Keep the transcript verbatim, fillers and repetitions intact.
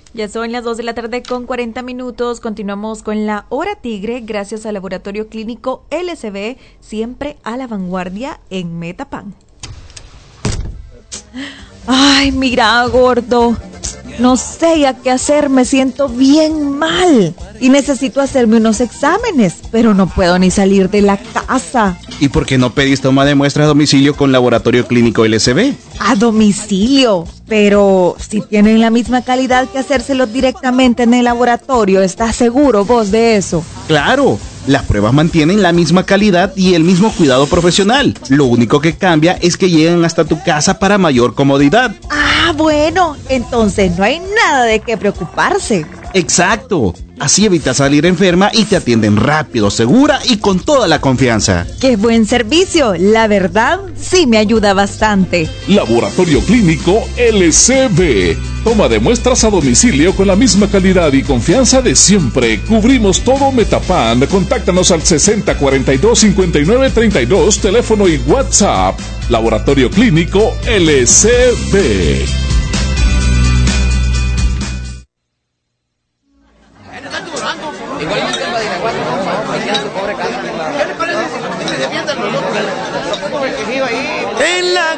Ya son las dos de la tarde con cuarenta minutos. Continuamos con la Hora Tigre gracias al Laboratorio Clínico L S B, siempre a la vanguardia en Metapan. Ay, mira, gordo. No sé ya qué hacer, me siento bien mal y necesito hacerme unos exámenes, pero no puedo ni salir de la casa. ¿Y por qué no pedís toma de muestra a domicilio con Laboratorio Clínico L S B? A domicilio, pero si tienen la misma calidad que hacérselo directamente en el laboratorio, ¿estás seguro vos de eso? ¡Claro! Las pruebas mantienen la misma calidad y el mismo cuidado profesional. Lo único que cambia es que llegan hasta tu casa para mayor comodidad. Ah, bueno, entonces no hay nada de qué preocuparse. ¡Exacto! Así evitas salir enferma y te atienden rápido, segura y con toda la confianza. ¡Qué buen servicio! La verdad, sí me ayuda bastante. Laboratorio Clínico L C B. Toma de muestras a domicilio con la misma calidad y confianza de siempre. Cubrimos todo Metapan. Contáctanos al sesenta cuarenta y dos cincuenta y nueve treinta y dos, teléfono y WhatsApp. Laboratorio Clínico L C B. En la